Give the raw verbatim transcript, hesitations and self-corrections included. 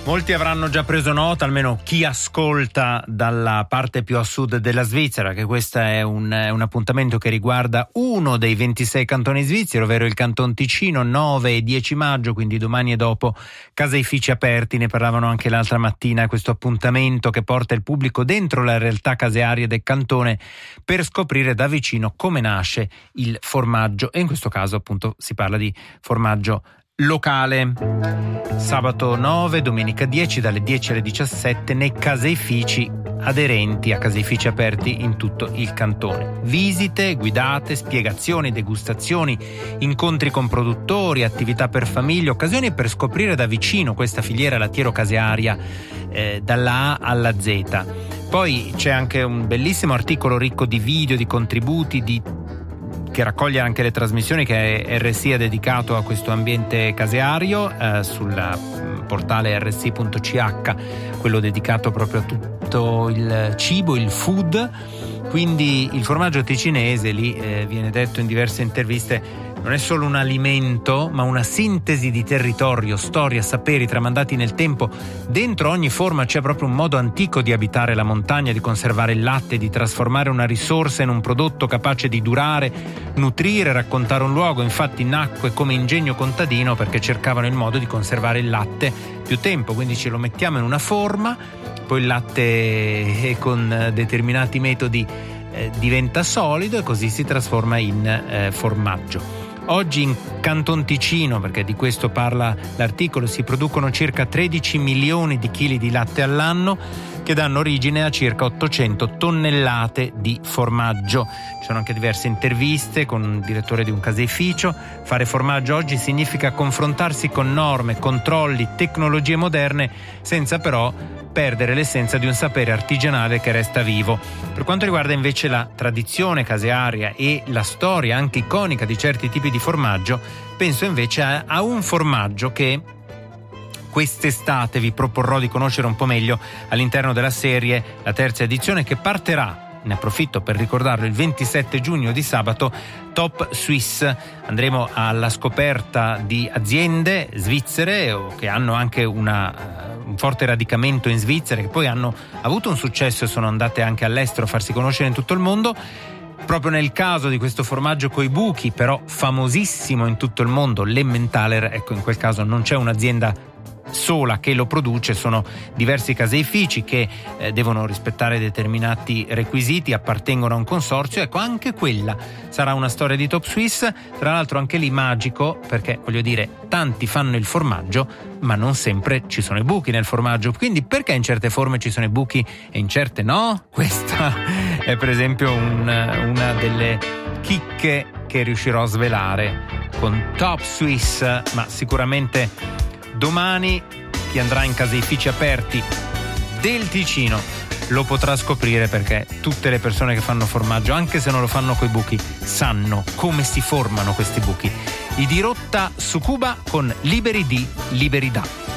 Molti avranno già preso nota, almeno chi ascolta dalla parte più a sud della Svizzera, che questo è un, un appuntamento che riguarda uno dei ventisei cantoni svizzeri, ovvero il Canton Ticino, nove e dieci maggio, quindi domani e dopo, caseifici aperti. Ne parlavano anche l'altra mattina, questo appuntamento che porta il pubblico dentro la realtà casearia del cantone per scoprire da vicino come nasce il formaggio, e in questo caso appunto si parla di formaggio locale. Sabato nove, domenica dieci, dalle dieci alle diciassette nei caseifici aderenti a caseifici aperti in tutto il cantone. Visite, guidate, spiegazioni, degustazioni, incontri con produttori, attività per famiglie, occasioni per scoprire da vicino questa filiera lattiero-casearia eh, dalla A alla Z. Poi c'è anche un bellissimo articolo ricco di video, di contributi, di che raccoglie anche le trasmissioni che R S I ha dedicato a questo ambiente caseario eh, sul portale r s i punto c h, quello dedicato proprio a tutto il cibo, il food. Quindi il formaggio ticinese, lì eh, viene detto in diverse interviste, non è solo un alimento, ma una sintesi di territorio, storia, saperi tramandati nel tempo. Dentro ogni forma c'è proprio un modo antico di abitare la montagna, di conservare il latte, di trasformare una risorsa in un prodotto capace di durare, nutrire, raccontare un luogo. Infatti nacque come ingegno contadino perché cercavano il modo di conservare il latte più tempo, quindi ce lo mettiamo in una forma, poi il latte con determinati metodi eh, diventa solido e così si trasforma in eh, formaggio. Oggi in Canton Ticino, perché di questo parla l'articolo, si producono circa tredici milioni di chili di latte all'anno che danno origine a circa ottocento tonnellate di formaggio. Ci sono anche diverse interviste con un direttore di un caseificio. Fare formaggio oggi significa confrontarsi con norme, controlli, tecnologie moderne, senza però perdere l'essenza di un sapere artigianale che resta vivo. Per quanto riguarda invece la tradizione casearia e la storia anche iconica di certi tipi di formaggio, penso invece a, a un formaggio che quest'estate vi proporrò di conoscere un po' meglio all'interno della serie, la terza edizione, che partirà, ne approfitto per ricordarlo, il ventisette giugno di sabato, Top Suisse. Andremo alla scoperta di aziende svizzere o che hanno anche una un forte radicamento in Svizzera, che poi hanno avuto un successo e sono andate anche all'estero a farsi conoscere in tutto il mondo. Proprio nel caso di questo formaggio coi buchi, però famosissimo in tutto il mondo, l'Emmentaler, ecco, in quel caso non c'è un'azienda sola che lo produce, sono diversi caseifici che eh, devono rispettare determinati requisiti, appartengono a un consorzio. Ecco, anche quella sarà una storia di Top Suisse, tra l'altro anche lì magico, perché voglio dire, tanti fanno il formaggio ma non sempre ci sono i buchi nel formaggio, quindi perché in certe forme ci sono i buchi e in certe no? Questa è per esempio un, una delle chicche che riuscirò a svelare con Top Suisse, ma sicuramente domani chi andrà in caseifici aperti del Ticino lo potrà scoprire, perché tutte le persone che fanno formaggio, anche se non lo fanno coi buchi, sanno come si formano questi buchi. I Dirotta su Cuba con Liberi di Liberi da.